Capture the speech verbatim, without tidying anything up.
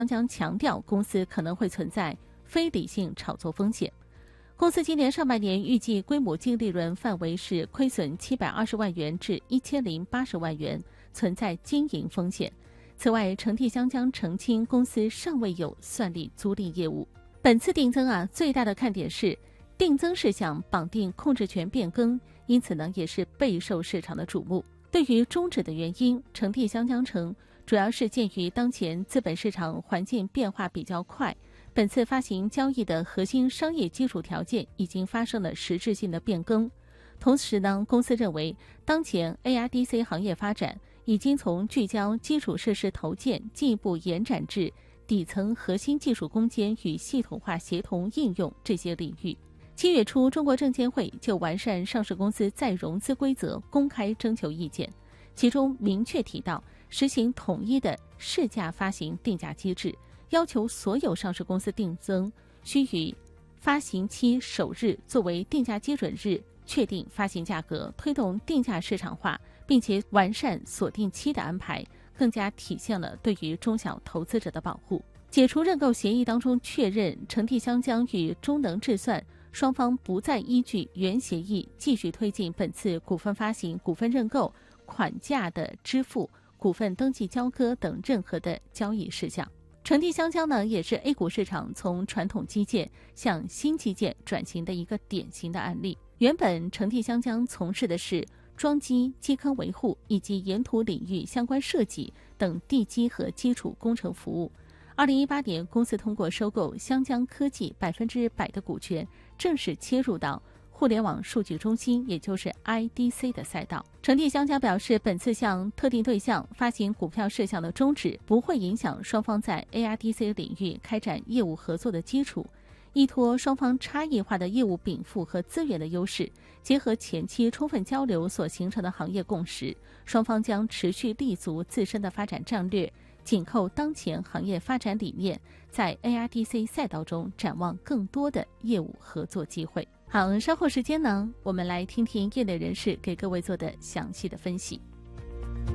江强调，公司可能会存在非理性炒作风险。公司今年上半年预计规模净利润范围是亏损七百二十万元至一千零八十万元，存在经营风险。此外，成地香将澄清公司尚未有算力租赁业务。本次定增啊，最大的看点是定增事项绑定控制权变更，因此呢，也是备受市场的瞩目。对于终止的原因，成地香将称，主要是鉴于当前资本市场环境变化比较快，本次发行交易的核心商业基础条件已经发生了实质性的变更。同时呢，公司认为当前 A R D C 行业发展已经从聚焦基础设施投建进一步延展至底层核心技术攻坚与系统化协同应用这些领域。七月初，中国证监会就完善上市公司再融资规则公开征求意见，其中明确提到实行统一的市价发行定价机制，要求所有上市公司定增需于发行期首日作为定价基准日确定发行价格，推动定价市场化，并且完善锁定期的安排，更加体现了对于中小投资者的保护。解除认购协议当中确认，成地香将与中能智算双方不再依据原协议继续推进本次股份发行、股份认购、款价的支付、股份登记交割等任何的交易事项。成地香将呢，也是 A 股市场从传统基建向新基建转型的一个典型的案例。原本成地香将从事的是桩基、基坑维护以及沿途领域相关设计等地基和基础工程服务。二零一八年，公司通过收购香江科技百分之百的股权，正式切入到互联网数据中心，也就是 I D C 的赛道。成地香将表示，本次向特定对象发行股票事项的终止不会影响双方在 A R D C 领域开展业务合作的基础，依托双方差异化的业务禀赋和资源的优势，结合前期充分交流所形成的行业共识，双方将持续立足自身的发展战略，紧扣当前行业发展理念，在 A R D C 赛道中展望更多的业务合作机会。好，稍后时间呢，我们来听听业内人士给各位做的详细的分析。